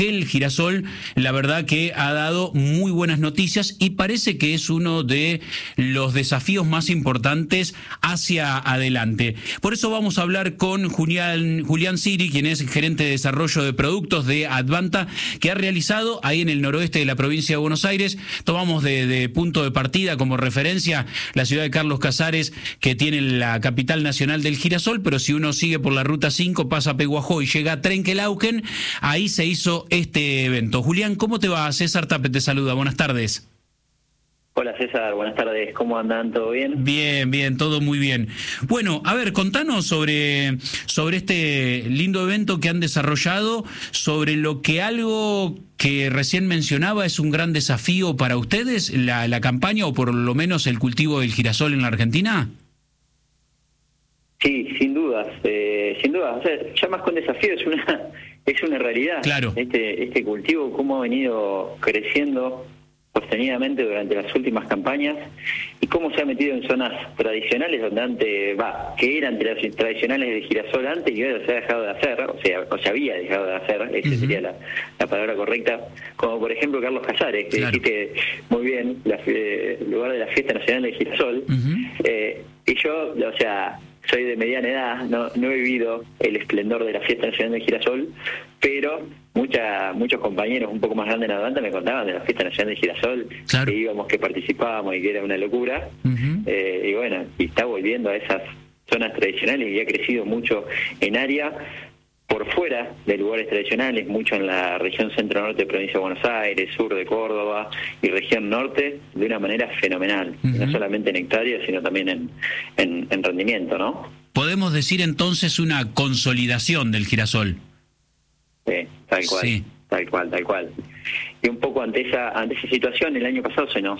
El girasol, la verdad que ha dado muy buenas noticias y parece que es uno de los desafíos más importantes hacia adelante. Por eso vamos a hablar con Julián Siri, quien es gerente de desarrollo de productos de Advanta, que ha realizado ahí en el noroeste de la provincia de Buenos Aires. Tomamos de punto de partida como referencia la ciudad de Carlos Casares, que tiene la capital nacional del girasol, pero si uno sigue por la ruta 5, pasa a Pehuajó y llega a Trenquelauquen, ahí se hizo este evento. Julián, ¿cómo te va? César Tape te saluda, buenas tardes. Hola César, buenas tardes, ¿cómo andan? ¿Todo bien? Bien, todo muy bien. Bueno, a ver, contanos sobre este lindo evento que han desarrollado, sobre lo que algo que recién mencionaba es un gran desafío para ustedes, la campaña o por lo menos el cultivo del girasol en la Argentina. Sí, sin dudas, o sea, ya más con desafío es una realidad. Claro. Este cultivo, cómo ha venido creciendo sostenidamente durante las últimas campañas y cómo se ha metido en zonas tradicionales donde antes, que eran tradicionales de girasol antes y ahora se ha dejado de hacer, o se había dejado de hacer, esa sería la palabra correcta, como por ejemplo Carlos Casares, que claro, dijiste muy bien, el lugar de la Fiesta Nacional del Girasol, y yo, o sea, soy de mediana edad, no he vivido el esplendor de la Fiesta Nacional del Girasol, pero muchos compañeros un poco más grandes en Advanta me contaban de la Fiesta Nacional del Girasol, claro, que íbamos, que participábamos y que era una locura. Y bueno, y está volviendo a esas zonas tradicionales y ha crecido mucho en área por fuera de lugares tradicionales, mucho en la región centro-norte de provincia de Buenos Aires, sur de Córdoba y región norte, de una manera fenomenal, no solamente en hectáreas, sino también en rendimiento, ¿no? Podemos decir entonces una consolidación del girasol. Sí, tal cual, sí, tal cual. Y un poco ante esa situación, el año pasado se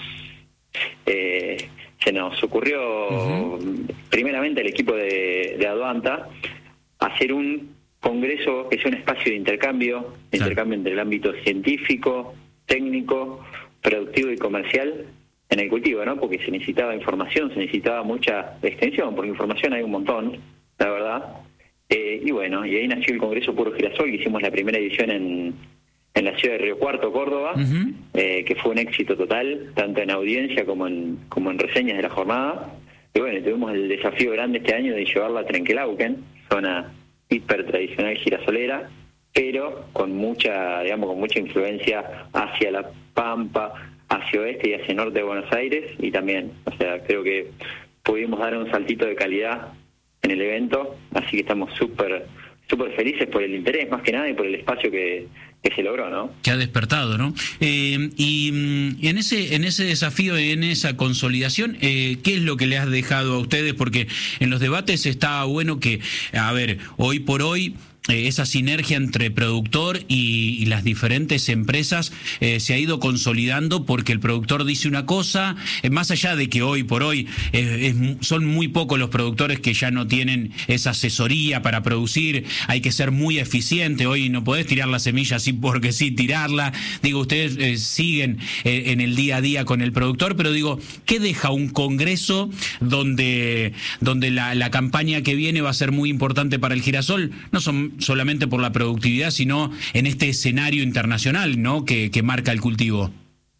nos ocurrió, primeramente al equipo de Advanta, hacer un congreso que sea un espacio de intercambio entre el ámbito científico, técnico, productivo y comercial en el cultivo, ¿no? Porque se necesitaba información, se necesitaba mucha extensión, porque información hay un montón, la verdad. Y bueno, y ahí nació el Congreso Puro Girasol, que hicimos la primera edición en la ciudad de Río Cuarto, Córdoba, que fue un éxito total, tanto en audiencia como en reseñas de la jornada. Y bueno, tuvimos el desafío grande este año de llevarla a Trenquelauquen, zona hiper tradicional girasolera, pero con mucha influencia hacia la Pampa, hacia oeste y hacia norte de Buenos Aires, y también, o sea, creo que pudimos dar un saltito de calidad en el evento, así que estamos súper felices por el interés, más que nada, y por el espacio que se logró, ¿no? Que ha despertado, ¿no? Y en ese desafío, en esa consolidación, ¿qué es lo que le has dejado a ustedes? Porque en los debates está bueno que, a ver, hoy por hoy, esa sinergia entre productor y las diferentes empresas se ha ido consolidando porque el productor dice una cosa, más allá de que hoy por hoy son muy pocos los productores que ya no tienen esa asesoría para producir, hay que ser muy eficiente, hoy no podés tirar la semilla así porque sí, tirarla, digo, ustedes siguen en el día a día con el productor, pero digo, ¿qué deja un congreso donde la campaña que viene va a ser muy importante para el girasol? No son solamente por la productividad, sino en este escenario internacional, ¿no?, que marca el cultivo.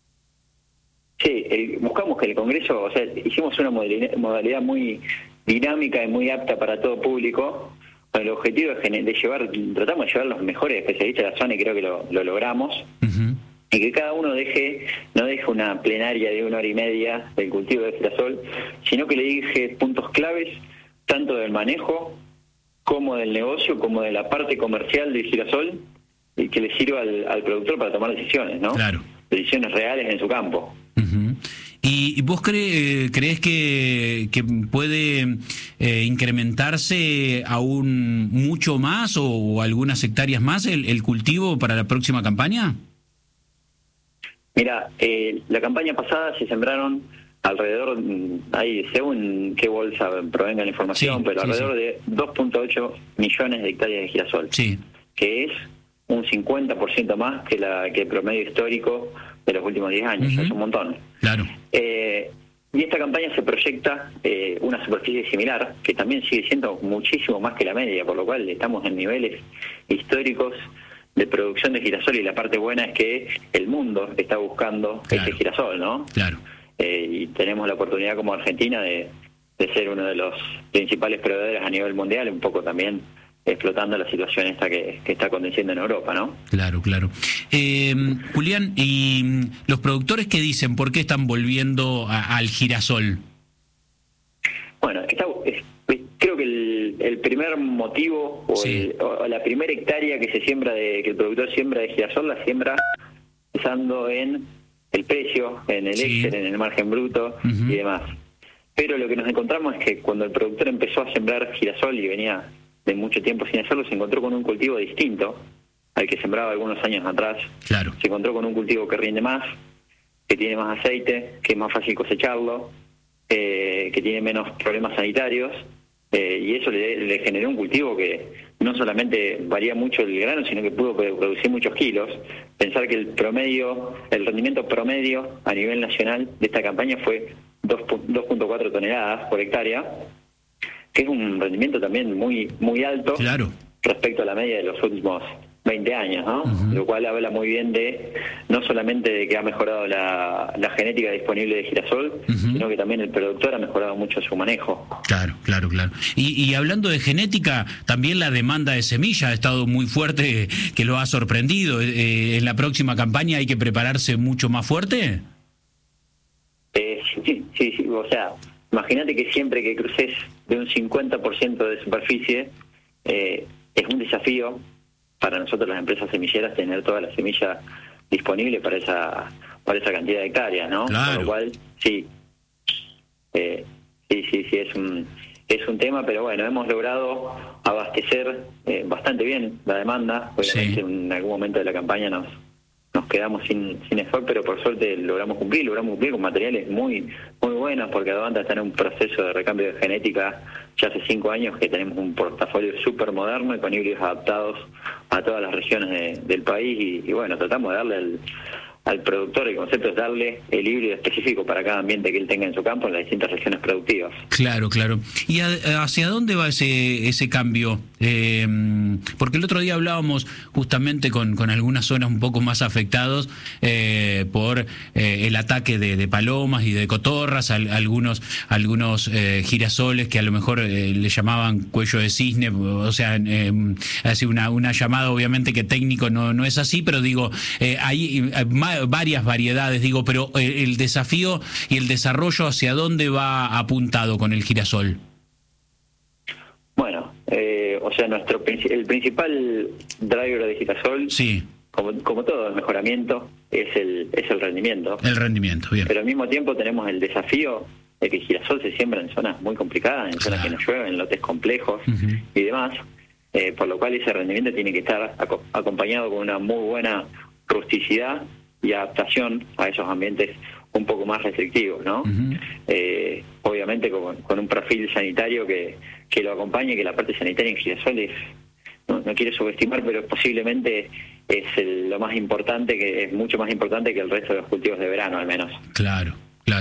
Sí, buscamos que el Congreso, o sea, hicimos una modalidad muy dinámica y muy apta para todo público, con el objetivo tratamos de llevar los mejores especialistas de la zona y creo que lo logramos, y que cada uno no deje una plenaria de 1 hora y media del cultivo de girasol, sino que le deje puntos claves, tanto del manejo como del negocio, como de la parte comercial del girasol, y que le sirva al productor para tomar decisiones, ¿no? Claro. Decisiones reales en su campo. ¿Y vos crees que puede incrementarse aún mucho más o algunas hectáreas más el cultivo para la próxima campaña? Mira, la campaña pasada se sembraron alrededor, ahí según qué bolsa provenga la información, pero alrededor de 2.8 millones de hectáreas de girasol, que es un 50% más que el promedio histórico de los últimos 10 años, es un montón. Claro. Y esta campaña se proyecta una superficie similar, que también sigue siendo muchísimo más que la media, por lo cual estamos en niveles históricos de producción de girasol, y la parte buena es que el mundo está buscando ese girasol, ¿no? Claro. Y tenemos la oportunidad como Argentina de ser uno de los principales proveedores a nivel mundial, un poco también explotando la situación esta que está aconteciendo en Europa, ¿no? Claro, claro. Julián, ¿y los productores qué dicen? ¿Por qué están volviendo al girasol? Bueno, creo que el primer motivo o la primera hectárea que se siembra que el productor siembra de girasol la siembra pensando en el precio, en el Excel, en el margen bruto y demás. Pero lo que nos encontramos es que cuando el productor empezó a sembrar girasol y venía de mucho tiempo sin hacerlo, se encontró con un cultivo distinto al que sembraba algunos años atrás. Claro. Se encontró con un cultivo que rinde más, que tiene más aceite, que es más fácil cosecharlo, que tiene menos problemas sanitarios, y eso le generó un cultivo que no solamente varía mucho el grano, sino que pudo producir muchos kilos. Pensar que el rendimiento promedio a nivel nacional de esta campaña fue 2.4 toneladas por hectárea, que es un rendimiento también muy alto respecto a la media de los últimos 20 años, ¿no? Lo cual habla muy bien no solamente de que ha mejorado la genética disponible de girasol, sino que también el productor ha mejorado mucho su manejo. Claro. Y hablando de genética, también la demanda de semilla ha estado muy fuerte, que lo ha sorprendido. ¿En la próxima campaña hay que prepararse mucho más fuerte? Sí, o sea, imagínate que siempre que cruces de un 50% de superficie, es un desafío para nosotros las empresas semilleras tener toda la semilla disponible para esa cantidad de hectáreas, ¿no? Claro. Con lo cual, sí, es un tema, pero bueno, hemos logrado abastecer bastante bien la demanda. Obviamente en algún momento de la campaña nos quedamos sin stock, pero por suerte logramos cumplir con materiales muy buenos, porque Advanta está en un proceso de recambio de genética ya hace 5 años, que tenemos un portafolio súper moderno y con híbridos adaptados a todas las regiones del país, y bueno, tratamos de darle al productor, el concepto es darle el híbrido específico para cada ambiente que él tenga en su campo en las distintas regiones productivas. Claro. ¿Y hacia dónde va ese cambio? Porque el otro día hablábamos justamente con algunas zonas un poco más afectados por el ataque de palomas y de cotorras, algunos girasoles que a lo mejor le llamaban cuello de cisne, o sea, hace una llamada obviamente que técnico no es así, pero digo, hay varias variedades, digo, pero el desafío y el desarrollo, ¿hacia dónde va apuntado con el girasol? Bueno, o sea, el principal driver de girasol, como todo el mejoramiento, es el rendimiento. El rendimiento, bien. Pero al mismo tiempo tenemos el desafío de que el girasol se siembra en zonas muy complicadas, en zonas que no llueven, en lotes complejos y demás, por lo cual ese rendimiento tiene que estar acompañado con una muy buena rusticidad y adaptación a esos ambientes un poco más restrictivos, ¿no? Obviamente con un perfil sanitario que lo acompañe, que la parte sanitaria en girasol no quiero subestimar, pero posiblemente es lo más importante, que es mucho más importante que el resto de los cultivos de verano, al menos. Claro.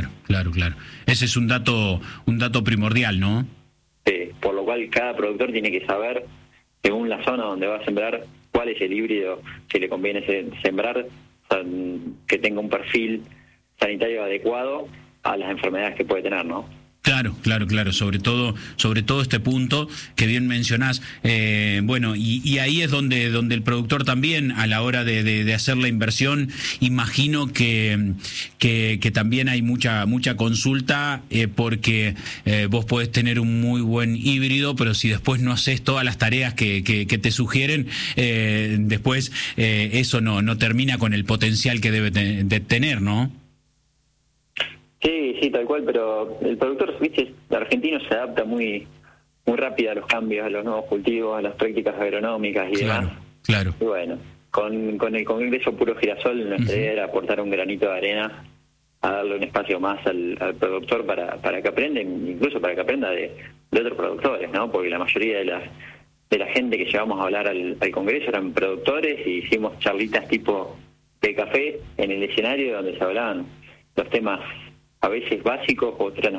Ese es un dato primordial, ¿no? Sí, por lo cual cada productor tiene que saber, según la zona donde va a sembrar, cuál es el híbrido que le conviene sembrar, que tenga un perfil sanitario adecuado a las enfermedades que puede tener, ¿no? Claro, sobre todo este punto que bien mencionás, bueno, y ahí es donde el productor también, a la hora de hacer la inversión, imagino que también hay mucha consulta, porque vos podés tener un muy buen híbrido, pero si después no haces todas las tareas que te sugieren, después eso no termina con el potencial que debe de tener, ¿no? Sí, tal cual, pero el productor, viste, argentino se adapta muy rápido a los cambios, a los nuevos cultivos, a las prácticas agronómicas y demás. Claro. Y bueno, con el Congreso Puro Girasol, nuestra idea era aportar un granito de arena, a darle un espacio más al productor para que aprenda, incluso para que aprenda de otros productores, ¿no? Porque la mayoría de la gente que llevamos a hablar al Congreso eran productores, y hicimos charlitas tipo de café en el escenario donde se hablaban los temas a veces básicos, otras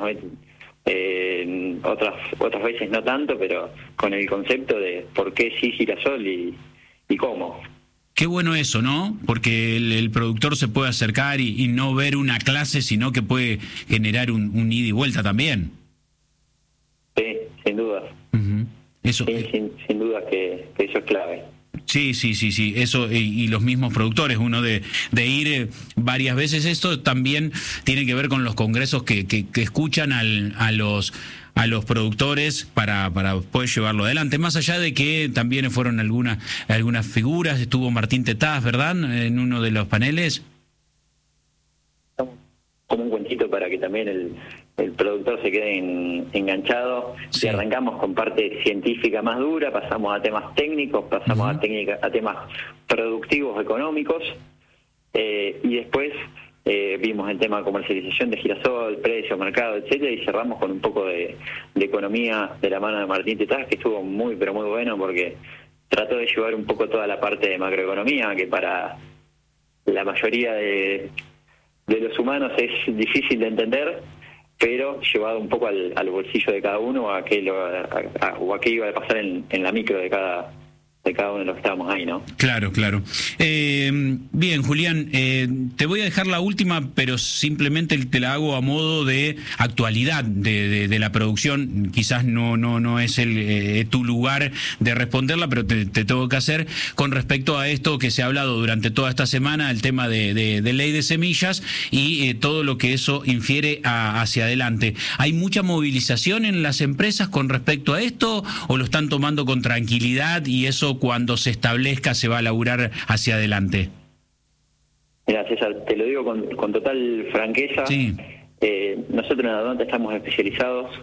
veces no tanto, pero con el concepto de por qué sí girasol y cómo. Qué bueno eso, ¿no? Porque el productor se puede acercar y no ver una clase, sino que puede generar un ida y vuelta también. Sí, sin duda. Uh-huh. Eso, sí, sin duda que eso es clave. Sí, eso, y los mismos productores, uno de ir varias veces. Esto también tiene que ver con los congresos que escuchan a los productores para poder llevarlo adelante. Más allá de que también fueron algunas figuras, estuvo Martín Tetaz, ¿verdad?, en uno de los paneles. Como un cuentito para que también el productor se quede enganchado. Sí. Y arrancamos con parte científica más dura, pasamos a temas técnicos, pasamos a temas productivos, económicos, y después vimos el tema de comercialización de girasol, precio, mercado, etcétera, y cerramos con un poco de economía de la mano de Martín Tetaz, que estuvo muy, pero muy bueno, porque trató de llevar un poco toda la parte de macroeconomía, que para la mayoría de los humanos es difícil de entender, pero llevado un poco al bolsillo de cada uno, o a qué iba a pasar en la micro de cada uno de los que estábamos ahí, ¿no? Claro. Bien, Julián, te voy a dejar la última, pero simplemente te la hago a modo de actualidad de la producción. Quizás no es tu lugar de responderla, pero te tengo que hacer con respecto a esto que se ha hablado durante toda esta semana, el tema de ley de semillas y todo lo que eso infiere hacia adelante. ¿Hay mucha movilización en las empresas con respecto a esto o lo están tomando con tranquilidad y eso cuando se establezca se va a laburar hacia adelante? Mira, César, te lo digo con total franqueza. Sí. Nosotros en Advanta estamos especializados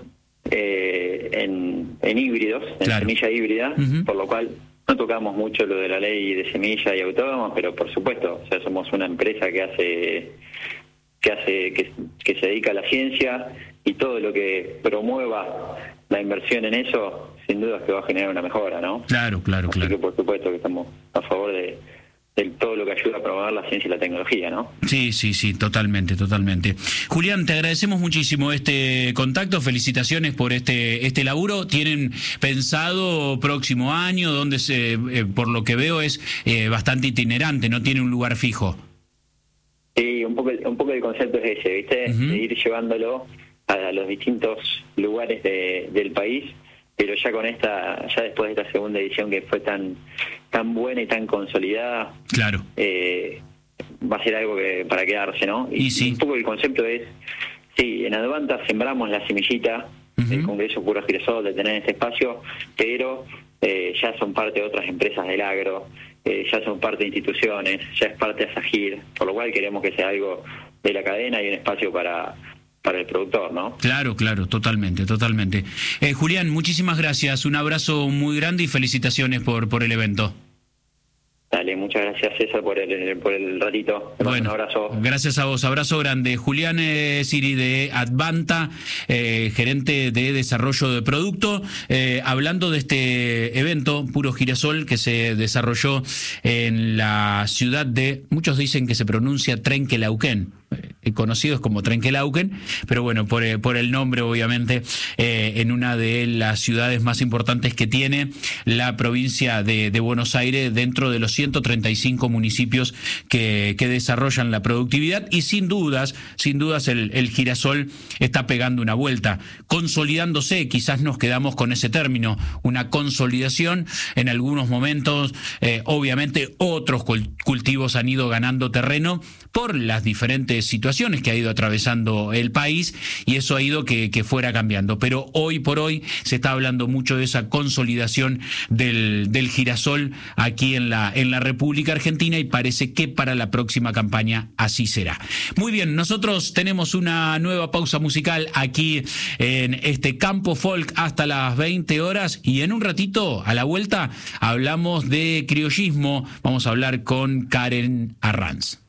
en híbridos, en semilla híbrida, por lo cual no tocamos mucho lo de la ley de semilla y autónomos, pero por supuesto, o sea, somos una empresa que se dedica a la ciencia, y todo lo que promueva la inversión en eso, sin duda es que va a generar una mejora, ¿no? Claro. Así que por supuesto que estamos a favor de todo lo que ayuda a promover la ciencia y la tecnología, ¿no? Sí, totalmente. Julián, te agradecemos muchísimo este contacto, felicitaciones por este laburo. ¿Tienen pensado próximo año, donde por lo que veo es bastante itinerante, no tiene un lugar fijo? Sí, un poco el concepto es ese, ¿viste? De ir llevándolo a los distintos lugares del país, pero ya después de esta segunda edición que fue tan buena y tan consolidada, claro, va a ser algo para quedarse, ¿no? Y sí. Un poco el concepto es, sí, en Advanta sembramos la semillita del Congreso Puro Girasol, de tener este espacio, pero ya son parte de otras empresas del agro, ya son parte de instituciones, ya es parte de Asagir, por lo cual queremos que sea algo de la cadena y un espacio para el productor, ¿no? Claro, totalmente. Julián, muchísimas gracias, un abrazo muy grande y felicitaciones por el evento. Dale, muchas gracias, César, por el ratito. Bueno, un abrazo. Gracias a vos, abrazo grande. Julián Siri de Advanta, gerente de desarrollo de producto, hablando de este evento Puro Girasol que se desarrolló en la ciudad de, muchos dicen que se pronuncia Trenquelauquén, conocidos como Trenquelauquén, pero bueno, por el nombre obviamente, en una de las ciudades más importantes que tiene la provincia de Buenos Aires, dentro de los 135 municipios que desarrollan la productividad, y sin dudas el girasol está pegando una vuelta, consolidándose. Quizás nos quedamos con ese término, una consolidación en algunos momentos. Obviamente otros cultivos han ido ganando terreno por las diferentes situaciones que ha ido atravesando el país, y eso ha ido que fuera cambiando, pero hoy por hoy se está hablando mucho de esa consolidación del girasol aquí en la República Argentina, y parece que para la próxima campaña así será. Muy bien, nosotros tenemos una nueva pausa musical aquí en este Campo Folk hasta las 20 horas, y en un ratito, a la vuelta, hablamos de criollismo. Vamos a hablar con Karen Arranz.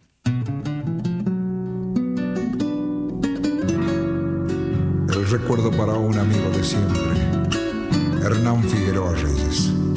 El recuerdo para un amigo de siempre, Hernán Figueroa Reyes.